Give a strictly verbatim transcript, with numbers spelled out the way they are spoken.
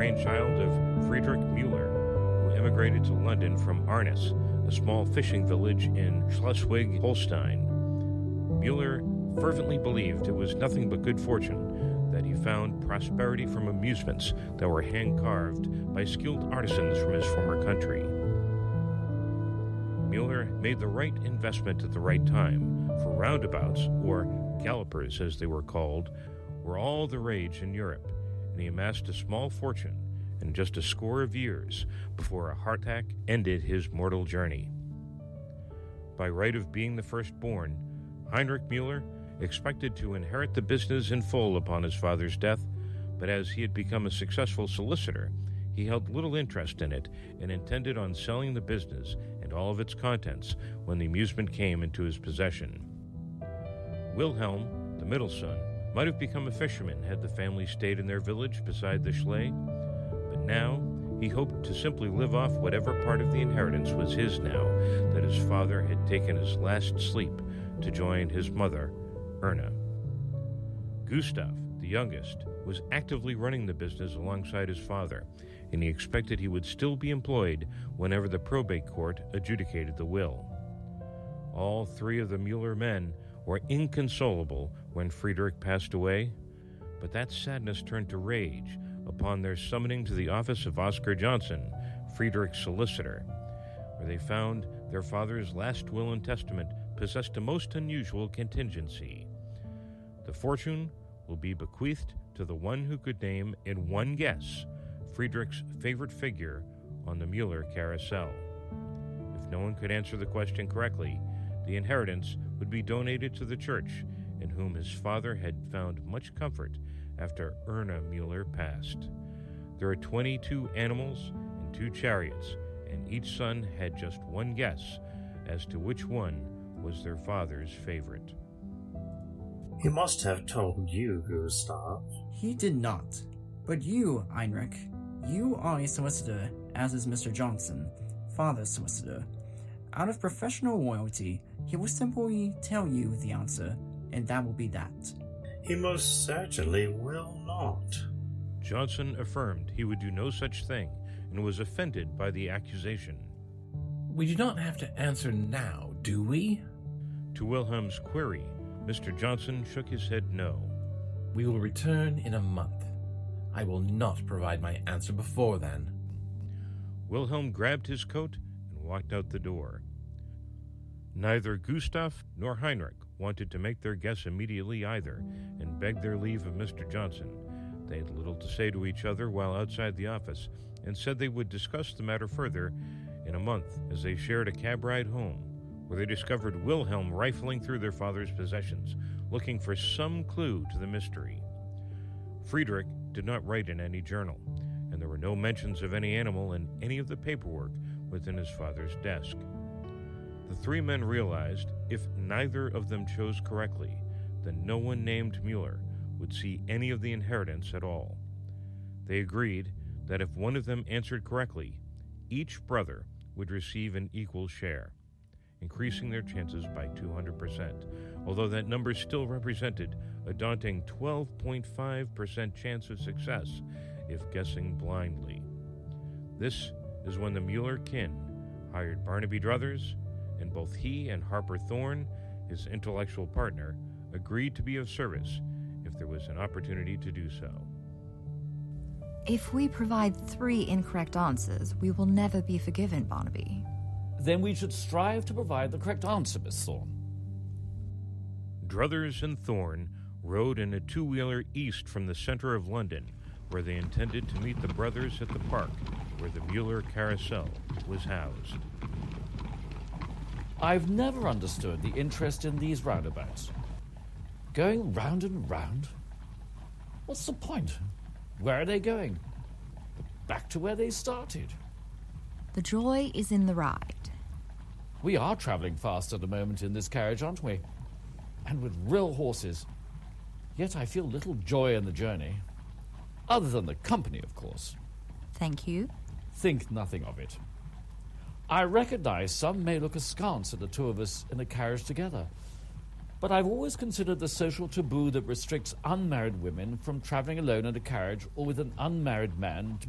brainchild of Friedrich Müller, who emigrated to London from Arnis, a small fishing village in Schleswig-Holstein. Müller fervently believed it was nothing but good fortune that he found prosperity from amusements that were hand-carved by skilled artisans from his former country. Müller made the right investment at the right time, for roundabouts, or gallopers as they were called, were all the rage in Europe, and he amassed a small fortune in just a score of years before a heart attack ended his mortal journey. By right of being the firstborn, Heinrich Müller expected to inherit the business in full upon his father's death, but as he had become a successful solicitor, he held little interest in it and intended on selling the business and all of its contents when the amusement came into his possession. Wilhelm, the middle son, might have become a fisherman had the family stayed in their village beside the Schlei, but now he hoped to simply live off whatever part of the inheritance was his now that his father had taken his last sleep to join his mother, Erna. Gustav, the youngest, was actively running the business alongside his father, and he expected he would still be employed whenever the probate court adjudicated the will. All three of the Müller men were inconsolable when Friedrich passed away, but that sadness turned to rage upon their summoning to the office of Oscar Johnson, Friedrich's solicitor, where they found their father's last will and testament possessed a most unusual contingency. The fortune will be bequeathed to the one who could name in one guess Friedrich's favorite figure on the Müller carousel. If no one could answer the question correctly, the inheritance would be donated to the church, in whom his father had found much comfort after Erna Müller passed. There are twenty-two animals and two chariots, and each son had just one guess as to which one was their father's favorite. He must have told you, Gustav. He did not. But you, Heinrich, you are a solicitor, as is Mister Johnson, father's solicitor. Out of professional loyalty, he will simply tell you the answer, and that will be that. He most certainly will not. Johnson affirmed he would do no such thing, and was offended by the accusation. We do not have to answer now, do we? To Wilhelm's query, Mister Johnson shook his head no. We will return in a month. I will not provide my answer before then. Wilhelm grabbed his coat and walked out the door. Neither Gustav nor Heinrich wanted to make their guess immediately either, and begged their leave of Mister Johnson. They had little to say to each other while outside the office, and said they would discuss the matter further in a month as they shared a cab ride home, where they discovered Wilhelm rifling through their father's possessions, looking for some clue to the mystery. Friedrich did not write in any journal, and there were no mentions of any animal in any of the paperwork within his father's desk. The three men realized if neither of them chose correctly, then no one named Müller would see any of the inheritance at all. They agreed that if one of them answered correctly, each brother would receive an equal share, increasing their chances by two hundred percent, although that number still represented a daunting twelve point five percent chance of success if guessing blindly. This is when the Müller kin hired Barnaby Druthers, and both he and Harper Thorne, his intellectual partner, agreed to be of service if there was an opportunity to do so. If we provide three incorrect answers, we will never be forgiven, Barnaby. Then we should strive to provide the correct answer, Miss Thorne. Druthers and Thorne rode in a two-wheeler east from the center of London, where they intended to meet the brothers at the park where the Müller carousel was housed. I've never understood the interest in these roundabouts. Going round and round? What's the point? Where are they going? Back to where they started. The joy is in the ride. We are travelling fast at the moment in this carriage, aren't we? And with real horses. Yet I feel little joy in the journey. Other than the company, of course. Thank you. Think nothing of it. I recognize some may look askance at the two of us in a carriage together, but I've always considered the social taboo that restricts unmarried women from travelling alone in a carriage or with an unmarried man to